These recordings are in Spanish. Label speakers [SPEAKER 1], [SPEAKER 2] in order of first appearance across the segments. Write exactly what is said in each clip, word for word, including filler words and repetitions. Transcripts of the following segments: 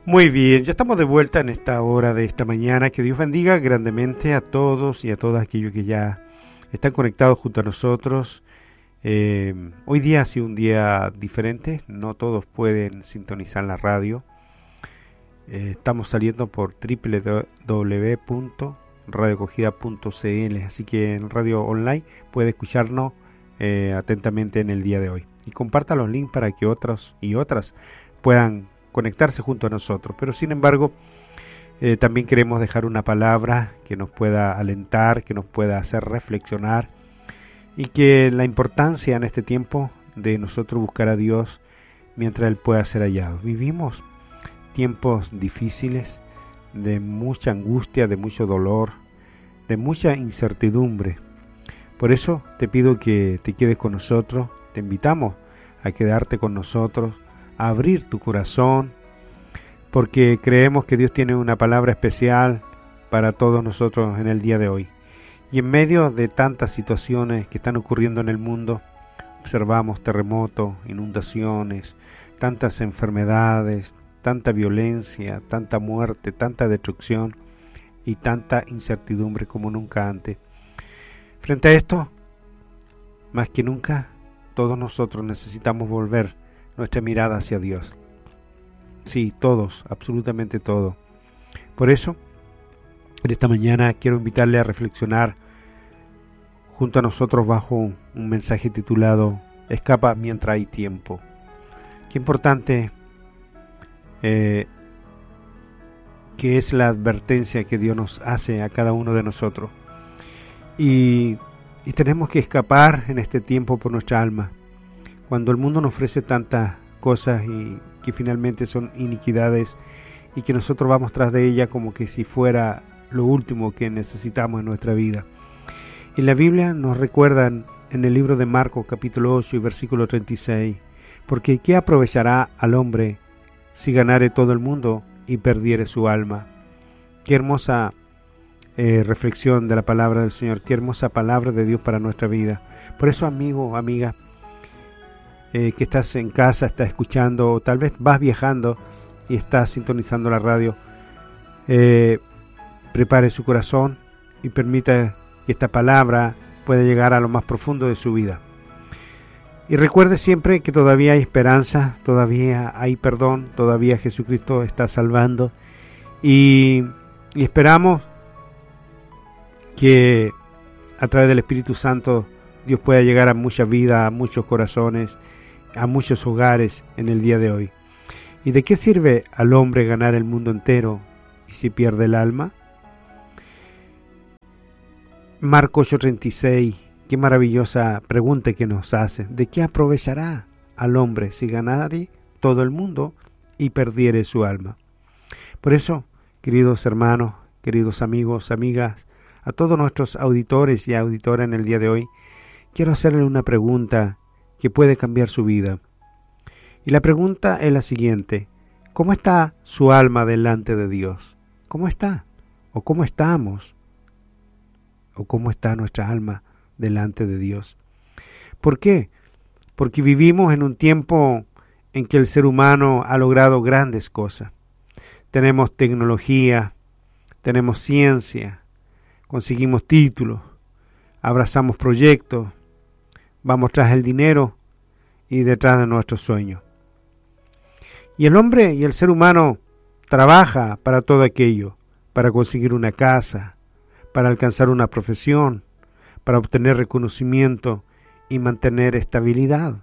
[SPEAKER 1] Muy bien, ya estamos de vuelta en esta hora de esta mañana. Que Dios bendiga grandemente a todos y a todas aquellos que ya están conectados junto a nosotros. Eh, hoy día ha sido un día diferente, no todos pueden sintonizar la radio. Eh, estamos saliendo por doble u doble u doble u punto radio acogida punto c l, así que en radio online puede escucharnos eh, atentamente en el día de hoy. Y comparta los links para que otros y otras puedan conectarse junto a nosotros. Pero sin embargo, eh, también queremos dejar una palabra que nos pueda alentar, que nos pueda hacer reflexionar, y que la importancia en este tiempo de nosotros buscar a Dios mientras Él pueda ser hallado. Vivimos tiempos difíciles, de mucha angustia, de mucho dolor, de mucha incertidumbre. Por eso te pido que te quedes con nosotros, te invitamos a quedarte con nosotros, a abrir tu corazón, porque creemos que Dios tiene una palabra especial para todos nosotros en el día de hoy. Y en medio de tantas situaciones que están ocurriendo en el mundo, observamos terremotos, inundaciones, tantas enfermedades, tanta violencia, tanta muerte, tanta destrucción y tanta incertidumbre como nunca antes. Frente a esto, más que nunca, todos nosotros necesitamos volver nuestra mirada hacia Dios. Sí, todos, absolutamente todos. Por eso, en esta mañana quiero invitarle a reflexionar junto a nosotros bajo un mensaje titulado Escapa mientras hay tiempo. Qué importante eh, que es la advertencia que Dios nos hace a cada uno de nosotros. Y, y tenemos que escapar en este tiempo por nuestra alma. Cuando el mundo nos ofrece tantas cosas y que finalmente son iniquidades, y que nosotros vamos tras de ella como que si fuera lo último que necesitamos en nuestra vida. Y la Biblia nos recuerda en el libro de Marcos capítulo ocho y versículo treinta y seis, porque ¿qué aprovechará al hombre si ganare todo el mundo y perdiere su alma? Qué hermosa eh, reflexión de la palabra del Señor, qué hermosa palabra de Dios para nuestra vida. Por eso, amigo, amiga, eh, que estás en casa, estás escuchando, o tal vez vas viajando y estás sintonizando la radio, eh, prepare su corazón y permita que esta palabra pueda llegar a lo más profundo de su vida. Y recuerde siempre que todavía hay esperanza, todavía hay perdón, todavía Jesucristo está salvando, y, y esperamos que a través del Espíritu Santo Dios pueda llegar a mucha vida, a muchos corazones, a muchos hogares en el día de hoy. ¿Y de qué sirve al hombre ganar el mundo entero y si pierde el alma? Marcos ocho treinta y seis, qué maravillosa pregunta que nos hace. ¿De qué aprovechará al hombre si ganare todo el mundo y perdiere su alma? Por eso, queridos hermanos, queridos amigos, amigas, a todos nuestros auditores y auditoras en el día de hoy, quiero hacerle una pregunta que puede cambiar su vida. Y la pregunta es la siguiente: ¿cómo está su alma delante de Dios? ¿Cómo está? ¿O cómo estamos? ¿O cómo está nuestra alma delante de Dios? ¿Por qué? Porque vivimos en un tiempo en que el ser humano ha logrado grandes cosas. Tenemos tecnología, tenemos ciencia, conseguimos títulos, abrazamos proyectos, vamos tras el dinero y detrás de nuestros sueños. Y el hombre y el ser humano trabaja para todo aquello, para conseguir una casa, para alcanzar una profesión, para obtener reconocimiento y mantener estabilidad.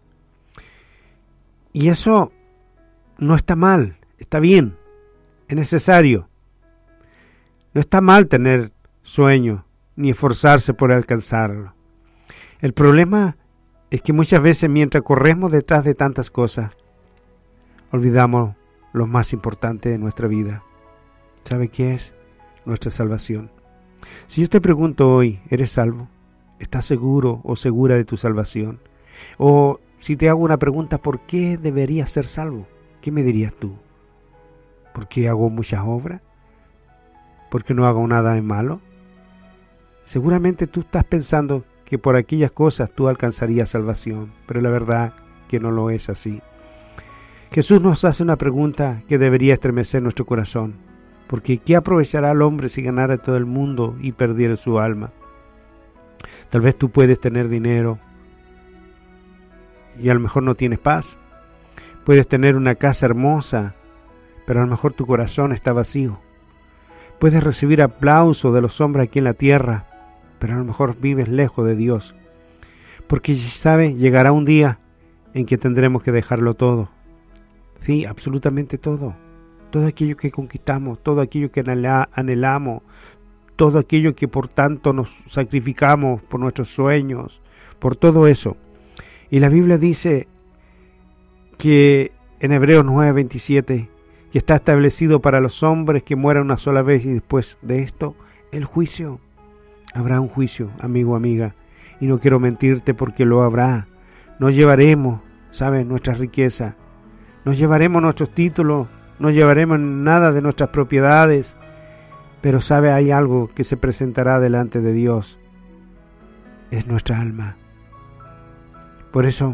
[SPEAKER 1] Y eso no está mal, está bien, es necesario. No está mal tener sueños ni esforzarse por alcanzarlo. El problema es que muchas veces mientras corremos detrás de tantas cosas, olvidamos lo más importante de nuestra vida. ¿Sabe qué es? Nuestra salvación. Si yo te pregunto hoy, ¿eres salvo? ¿Estás seguro o segura de tu salvación? O si te hago una pregunta, ¿por qué deberías ser salvo? ¿Qué me dirías tú? ¿Por qué hago muchas obras? ¿Por qué no hago nada de malo? Seguramente tú estás pensando que por aquellas cosas tú alcanzarías salvación, pero la verdad que no lo es así. Jesús nos hace una pregunta que debería estremecer nuestro corazón, porque ¿qué aprovechará el hombre si ganara todo el mundo y perdiera su alma? Tal vez tú puedes tener dinero y a lo mejor no tienes paz. Puedes tener una casa hermosa, pero a lo mejor tu corazón está vacío. Puedes recibir aplauso de los hombres aquí en la tierra, pero a lo mejor vives lejos de Dios. Porque, ¿sabe? Llegará un día en que tendremos que dejarlo todo. Sí, absolutamente todo. Todo aquello que conquistamos, todo aquello que anhelamos, todo aquello que por tanto nos sacrificamos por nuestros sueños, por todo eso. Y la Biblia dice que en Hebreos nueve veintisiete, que está establecido para los hombres que mueran una sola vez y después de esto, el juicio. Habrá un juicio, amigo, amiga, y no quiero mentirte porque lo habrá. Nos llevaremos, ¿sabes?, nuestra riqueza, nos llevaremos nuestros títulos, no llevaremos nada de nuestras propiedades, pero ¿sabe? Hay algo que se presentará delante de Dios, es nuestra alma. Por eso,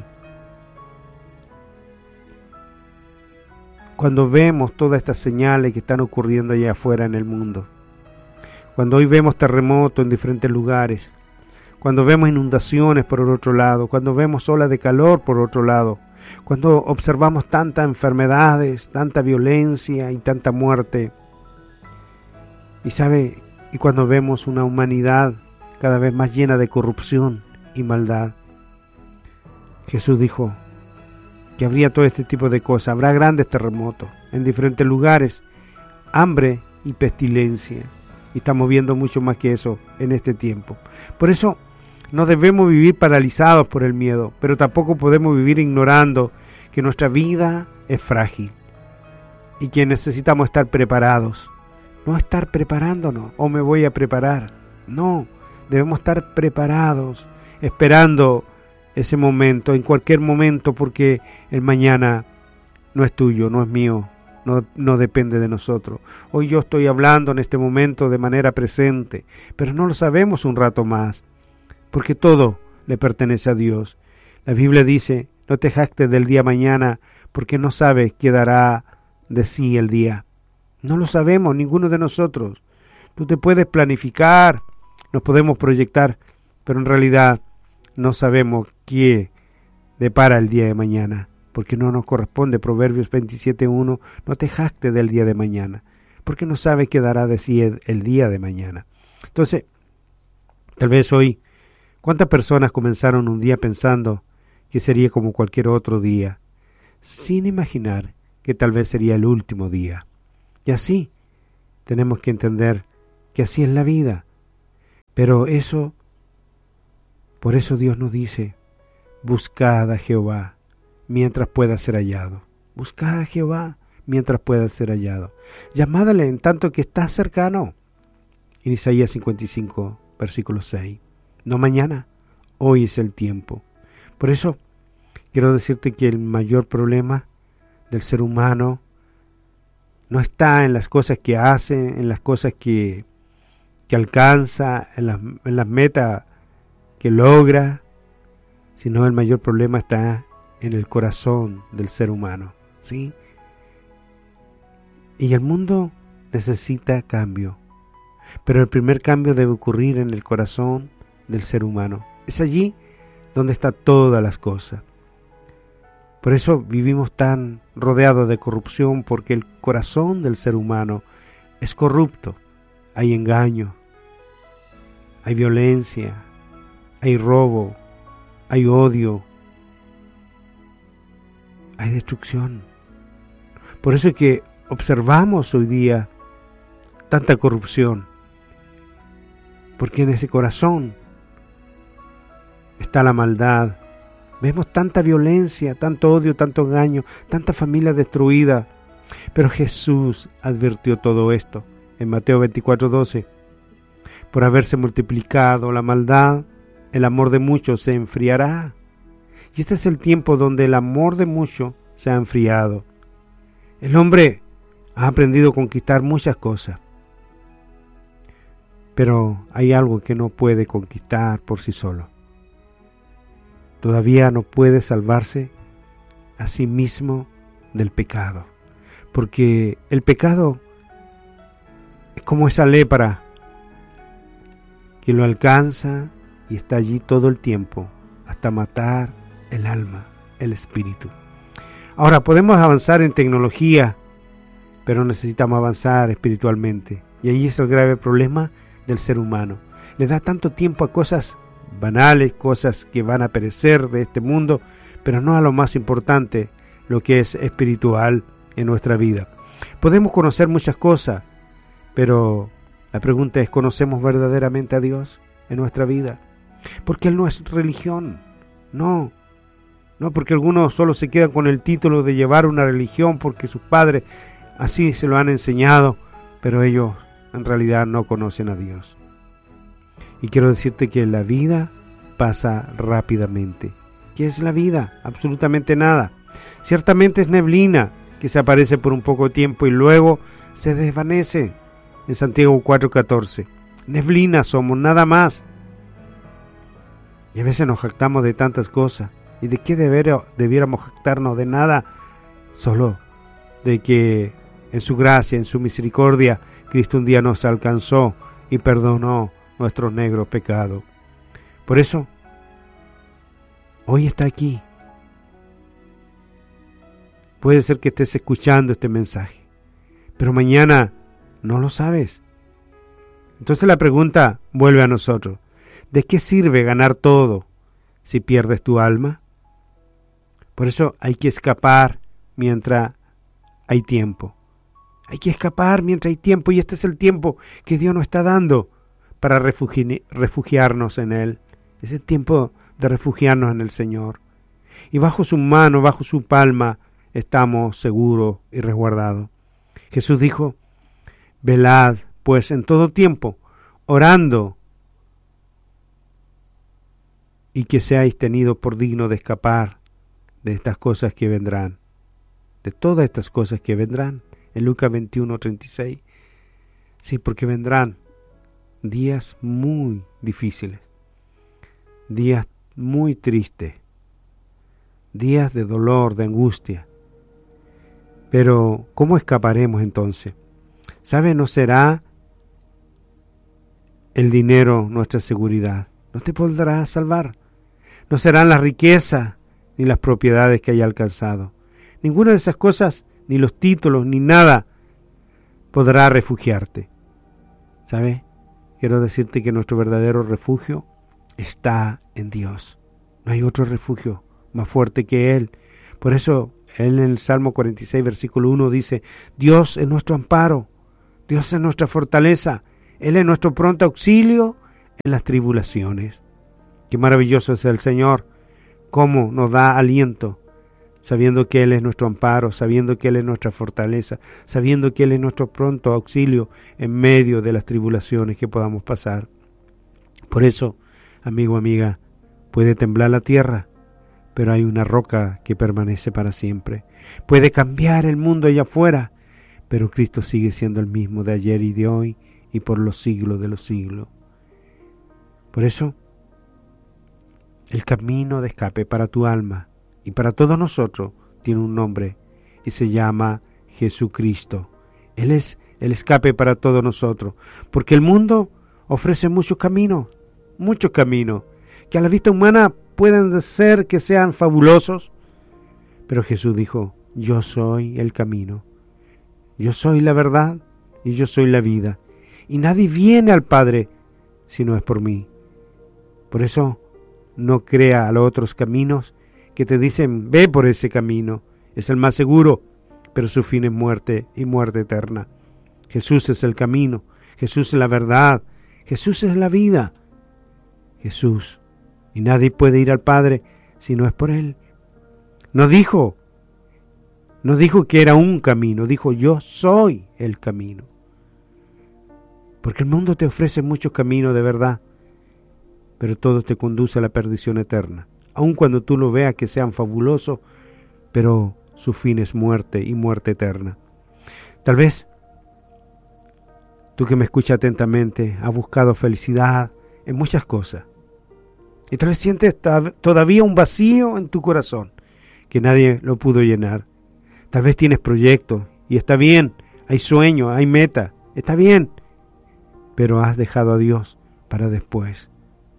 [SPEAKER 1] cuando vemos todas estas señales que están ocurriendo allá afuera en el mundo, cuando hoy vemos terremotos en diferentes lugares, cuando vemos inundaciones por el otro lado, cuando vemos olas de calor por otro lado, cuando observamos tantas enfermedades, tanta violencia y tanta muerte, y sabe, y cuando vemos una humanidad cada vez más llena de corrupción y maldad, Jesús dijo que habría todo este tipo de cosas. Habrá grandes terremotos en diferentes lugares, hambre y pestilencia. Y estamos viendo mucho más que eso en este tiempo. Por eso no debemos vivir paralizados por el miedo, pero tampoco podemos vivir ignorando que nuestra vida es frágil y que necesitamos estar preparados. No estar preparándonos, o me voy a preparar. No, debemos estar preparados, esperando ese momento, en cualquier momento, porque el mañana no es tuyo, no es mío, no, no depende de nosotros. Hoy yo estoy hablando en este momento de manera presente, pero no lo sabemos un rato más, porque todo le pertenece a Dios. La Biblia dice, no te jactes del día mañana, porque no sabes qué dará de sí el día. No lo sabemos, ninguno de nosotros. Tú te puedes planificar, nos podemos proyectar, pero en realidad no sabemos qué depara el día de mañana, porque no nos corresponde. Proverbios veintisiete uno, no te jactes del día de mañana, porque no sabes qué dará de sí el, el día de mañana. Entonces, tal vez hoy, ¿cuántas personas comenzaron un día pensando que sería como cualquier otro día, sin imaginar que tal vez sería el último día? Y así tenemos que entender que así es la vida. Pero eso, por eso Dios nos dice, buscad a Jehová mientras pueda ser hallado. Buscad a Jehová mientras pueda ser hallado. Llamadle en tanto que está cercano. En Isaías cincuenta y cinco, versículo seis. No mañana, hoy es el tiempo. Por eso quiero decirte que el mayor problema del ser humano no está en las cosas que hace, en las cosas que, que alcanza, en las, en las metas que logra, sino el mayor problema está en el corazón del ser humano, ¿sí? Y el mundo necesita cambio, pero el primer cambio debe ocurrir en el corazón del ser humano. Es allí donde están todas las cosas. Por eso vivimos tan rodeados de corrupción, porque el corazón del ser humano es corrupto. Hay engaño, hay violencia, hay robo, hay odio, hay destrucción. Por eso es que observamos hoy día tanta corrupción, porque en ese corazón está la maldad. Vemos tanta violencia, tanto odio, tanto engaño, tanta familia destruida. Pero Jesús advirtió todo esto en Mateo veinticuatro doce. Por haberse multiplicado la maldad, el amor de muchos se enfriará. Y este es el tiempo donde el amor de muchos se ha enfriado. El hombre ha aprendido a conquistar muchas cosas, pero hay algo que no puede conquistar por sí solo. Todavía no puede salvarse a sí mismo del pecado. Porque el pecado es como esa lepra que lo alcanza y está allí todo el tiempo hasta matar el alma, el espíritu. Ahora, podemos avanzar en tecnología, pero necesitamos avanzar espiritualmente. Y ahí es el grave problema del ser humano. Le da tanto tiempo a cosas banales, cosas que van a perecer de este mundo, pero no a lo más importante, lo que es espiritual en nuestra vida. Podemos conocer muchas cosas, pero la pregunta es, ¿conocemos verdaderamente a Dios en nuestra vida? Porque Él no es religión, no. No porque algunos solo se quedan con el título de llevar una religión porque sus padres así se lo han enseñado, pero ellos en realidad no conocen a Dios. Y quiero decirte que la vida pasa rápidamente. ¿Qué es la vida? Absolutamente nada. Ciertamente es neblina que se aparece por un poco tiempo y luego se desvanece. En Santiago cuatro catorce. Neblina somos, nada más. Y a veces nos jactamos de tantas cosas. ¿Y de qué deber, debiéramos jactarnos? De nada, solo de que en su gracia, en su misericordia, Cristo un día nos alcanzó y perdonó nuestros negros pecados. Por eso, hoy está aquí. Puede ser que estés escuchando este mensaje, pero mañana no lo sabes. Entonces la pregunta vuelve a nosotros. ¿De qué sirve ganar todo si pierdes tu alma? Por eso hay que escapar mientras hay tiempo. Hay que escapar mientras hay tiempo, y este es el tiempo que Dios nos está dando para refugi- refugiarnos en Él. Es el tiempo de refugiarnos en el Señor. Y bajo su mano, bajo su palma, estamos seguros y resguardados. Jesús dijo, velad pues en todo tiempo, orando, y que seáis tenidos por digno de escapar de estas cosas que vendrán, de todas estas cosas que vendrán. En Lucas veintiuno treinta y seis. Sí, porque vendrán días muy difíciles, días muy tristes, días de dolor, de angustia. Pero, ¿cómo escaparemos entonces? ¿Sabe? No será el dinero nuestra seguridad. No te podrá salvar. No serán las riquezas ni las propiedades que haya alcanzado. Ninguna de esas cosas, ni los títulos, ni nada podrá refugiarte. ¿Sabes? Quiero decirte que nuestro verdadero refugio está en Dios. No hay otro refugio más fuerte que Él. Por eso, Él en el Salmo cuarenta y seis, versículo uno dice, Dios es nuestro amparo, Dios es nuestra fortaleza, Él es nuestro pronto auxilio en las tribulaciones. Qué maravilloso es el Señor, cómo nos da aliento, sabiendo que Él es nuestro amparo, sabiendo que Él es nuestra fortaleza, sabiendo que Él es nuestro pronto auxilio en medio de las tribulaciones que podamos pasar. Por eso, amigo, amiga, puede temblar la tierra, pero hay una roca que permanece para siempre. Puede cambiar el mundo allá afuera, pero Cristo sigue siendo el mismo de ayer y de hoy y por los siglos de los siglos. Por eso, el camino de escape para tu alma y para todos nosotros tiene un nombre y se llama Jesucristo. Él es el escape para todos nosotros, porque el mundo ofrece muchos caminos, muchos caminos, que a la vista humana pueden ser que sean fabulosos, pero Jesús dijo, yo soy el camino, yo soy la verdad y yo soy la vida, y nadie viene al Padre si no es por mí. Por eso, no crea a los otros caminos que te dicen, ve por ese camino, es el más seguro, pero su fin es muerte y muerte eterna. Jesús es el camino, Jesús es la verdad, Jesús es la vida. Jesús, y nadie puede ir al Padre si no es por Él. No dijo, no dijo que era un camino, dijo yo soy el camino. Porque el mundo te ofrece muchos caminos de verdad, pero todo te conduce a la perdición eterna. Aun cuando tú lo veas que sean fabulosos, pero su fin es muerte y muerte eterna. Tal vez tú que me escuchas atentamente has buscado felicidad en muchas cosas. Y tal vez sientes todavía un vacío en tu corazón que nadie lo pudo llenar. Tal vez tienes proyectos y está bien, hay sueños, hay meta, está bien, pero has dejado a Dios para después.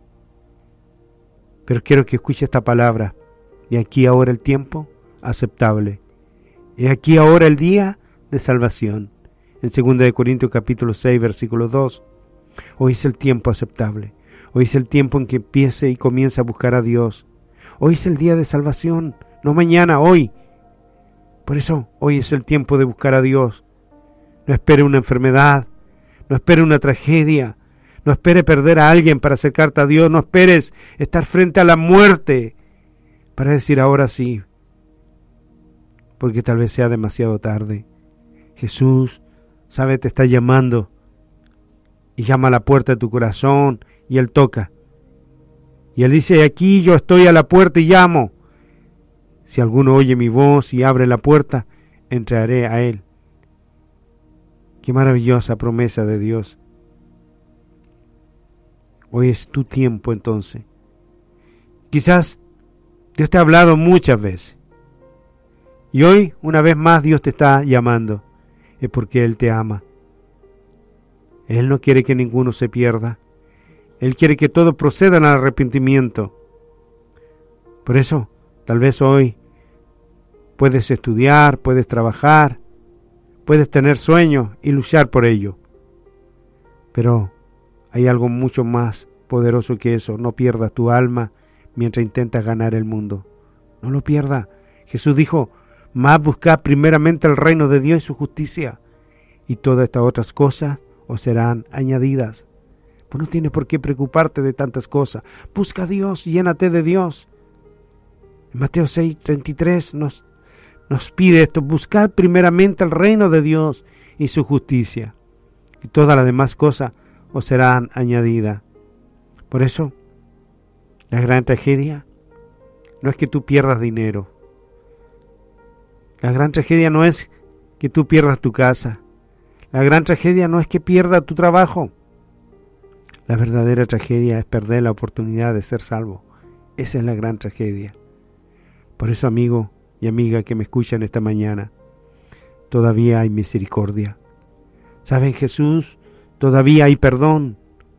[SPEAKER 1] Pero quiero que escuche esta palabra. Y aquí ahora el tiempo aceptable. Y aquí ahora el día de salvación. En segunda de Corintios capítulo seis, versículo dos. Hoy es el tiempo aceptable. Hoy es el tiempo en que empiece y comience a buscar a Dios. Hoy es el día de salvación, no mañana, hoy. Por eso, hoy es el tiempo de buscar a Dios. No espere una enfermedad, no espere una tragedia, no espere perder a alguien para acercarte a Dios, no esperes estar frente a la muerte para decir ahora sí, porque tal vez sea demasiado tarde. Jesús, sabe, te está llamando y llama a la puerta de tu corazón y Él toca. Y Él dice, aquí yo estoy a la puerta y llamo. Si alguno oye mi voz y abre la puerta, entraré a Él. Qué maravillosa promesa de Dios. Hoy es tu tiempo entonces. Quizás Dios te ha hablado muchas veces. Y hoy, una vez más, Dios te está llamando. Es porque Él te ama. Él no quiere que ninguno se pierda. Él quiere que todos procedan al arrepentimiento. Por eso, tal vez hoy puedes estudiar, puedes trabajar, puedes tener sueños y luchar por ello. Pero hay algo mucho más poderoso que eso. No pierdas tu alma mientras intentas ganar el mundo. No lo pierdas. Jesús dijo, más buscad primeramente el reino de Dios y su justicia, y todas estas otras cosas os serán añadidas. Pues no tienes por qué preocuparte de tantas cosas. Busca a Dios, llénate de Dios. En Mateo seis, treinta y tres nos, nos pide esto, buscad primeramente el reino de Dios y su justicia, y todas las demás cosas os serán añadidas. Por eso, la gran tragedia no es que tú pierdas dinero. La gran tragedia no es que tú pierdas tu casa. La gran tragedia no es que pierdas tu trabajo. La verdadera tragedia es perder la oportunidad de ser salvo. Esa es la gran tragedia. Por eso, amigo y amiga que me escuchan esta mañana, todavía hay misericordia. ¿Saben, Jesús? Todavía hay perdón.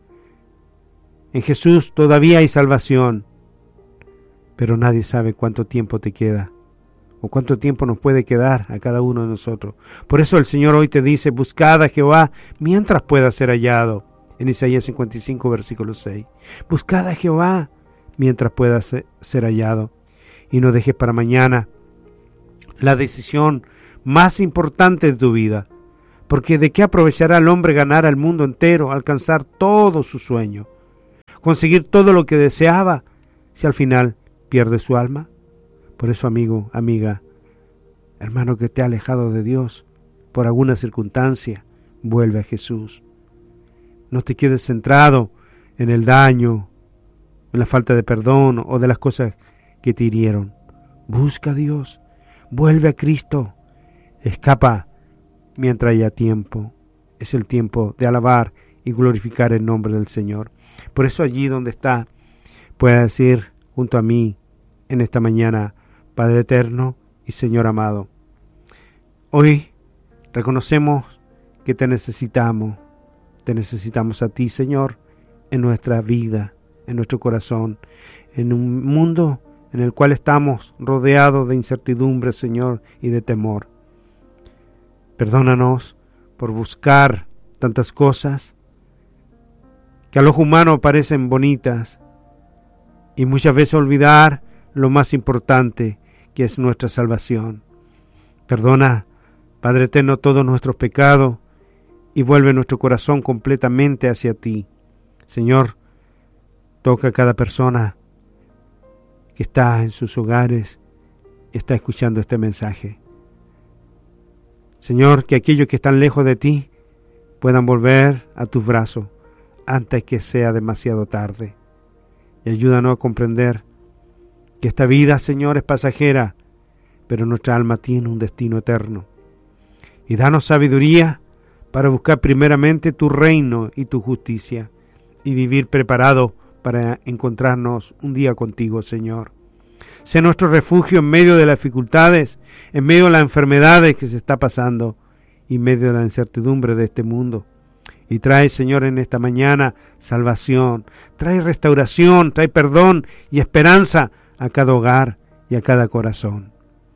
[SPEAKER 1] En Jesús todavía hay salvación. Pero nadie sabe cuánto tiempo te queda o cuánto tiempo nos puede quedar a cada uno de nosotros. Por eso el Señor hoy te dice, buscad a Jehová mientras pueda ser hallado. En Isaías cincuenta y cinco, versículo seis. Buscad a Jehová mientras pueda ser hallado. Y no dejes para mañana la decisión más importante de tu vida. Porque ¿de qué aprovechará el hombre ganar al mundo entero, alcanzar todo su sueño, conseguir todo lo que deseaba, si al final pierde su alma? Por eso, amigo, amiga, hermano que te ha alejado de Dios por alguna circunstancia, vuelve a Jesús. No te quedes centrado en el daño, en la falta de perdón o de las cosas que te hirieron. Busca a Dios, vuelve a Cristo, escapa mientras haya tiempo. Es el tiempo de alabar y glorificar el nombre del Señor. Por eso allí donde está, pueda decir junto a mí en esta mañana, Padre eterno y Señor amado, hoy reconocemos que te necesitamos, te necesitamos a ti, Señor, en nuestra vida, en nuestro corazón, en un mundo en el cual estamos rodeados de incertidumbre, Señor, y de temor. Perdónanos por buscar tantas cosas que al ojo humano parecen bonitas y muchas veces olvidar lo más importante, que es nuestra salvación. Perdona, Padre eterno, todos nuestros pecados y vuelve nuestro corazón completamente hacia ti. Señor, toca a cada persona que está en sus hogares y está escuchando este mensaje. Señor, que aquellos que están lejos de ti puedan volver a tus brazos antes que sea demasiado tarde. Y ayúdanos a comprender que esta vida, Señor, es pasajera, pero nuestra alma tiene un destino eterno. Y danos sabiduría para buscar primeramente tu reino y tu justicia, y vivir preparado para encontrarnos un día contigo, Señor. Sé nuestro refugio en medio de las dificultades, en medio de las enfermedades que se está pasando y en medio de la incertidumbre de este mundo. Y trae, Señor, en esta mañana salvación, trae restauración, trae perdón y esperanza a cada hogar y a cada corazón.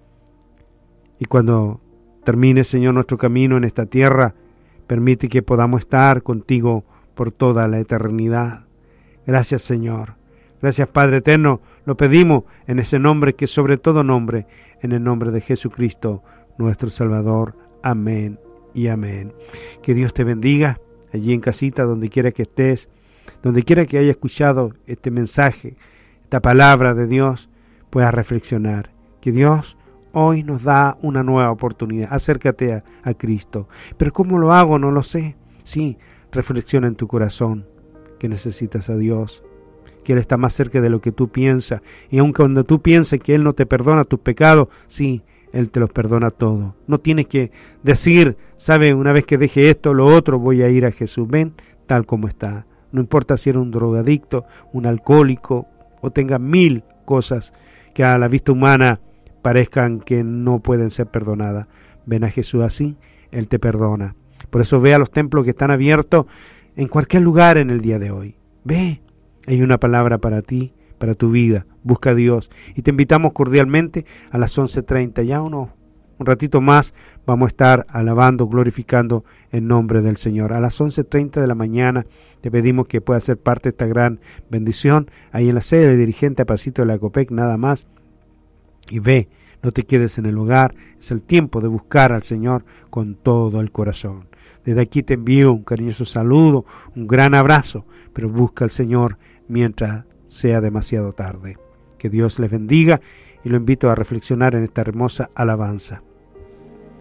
[SPEAKER 1] Y cuando termine, Señor, nuestro camino en esta tierra, permite que podamos estar contigo por toda la eternidad. Gracias, Señor. Gracias, Padre eterno. Lo pedimos en ese nombre que es sobre todo nombre, en el nombre de Jesucristo, nuestro Salvador. Amén y amén. Que Dios te bendiga allí en casita, donde quiera que estés, donde quiera que haya escuchado este mensaje, esta palabra de Dios, puedas reflexionar. Que Dios hoy nos da una nueva oportunidad. Acércate a, a Cristo. Pero ¿cómo lo hago? No lo sé. Sí, reflexiona en tu corazón que necesitas a Dios, que Él está más cerca de lo que tú piensas. Y aun cuando tú pienses que Él no te perdona tus pecados, sí, Él te los perdona todo. No tienes que decir, ¿sabe? Una vez que deje esto, lo otro, voy a ir a Jesús. Ven tal como está. No importa si eres un drogadicto, un alcohólico o tengas mil cosas que a la vista humana parezcan que no pueden ser perdonadas. Ven a Jesús así, Él te perdona. Por eso ve a los templos que están abiertos en cualquier lugar en el día de hoy. Ve, hay una palabra para ti, para tu vida. Busca a Dios. Y te invitamos cordialmente a las once treinta. Ya uno, un ratito más vamos a estar alabando, glorificando el nombre del Señor. A las once treinta de la mañana te pedimos que puedas ser parte de esta gran bendición. Ahí en la sede del dirigente a Pasito de la Copec, nada más. Y ve, no te quedes en el hogar. Es el tiempo de buscar al Señor con todo el corazón. Desde aquí te envío un cariñoso saludo, un gran abrazo, pero busca al Señor mientras sea demasiado tarde. Que Dios les bendiga y lo invito a reflexionar en esta hermosa alabanza.